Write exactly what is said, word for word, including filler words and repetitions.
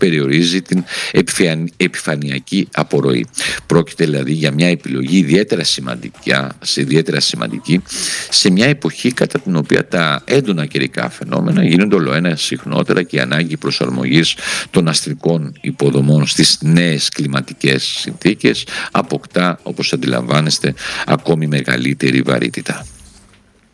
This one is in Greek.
περιορίζει την επιφανειακή απορροή. Πρόκειται δηλαδή για μια επιλογή ιδιαίτερα σημαντική, ιδιαίτερα σημαντική σε μια εποχή κατά την οποία τα έντονα καιρικά φαινόμενα γίνονται ολοένα συχνότερα και η ανάγκη προσαρμογής των αστρικών υποδομών στις νέες κλιματικές συνθήκες αποκτά, όπως αντιλαμβάνεστε, ακόμη μεγαλύτερη βαρύτητα.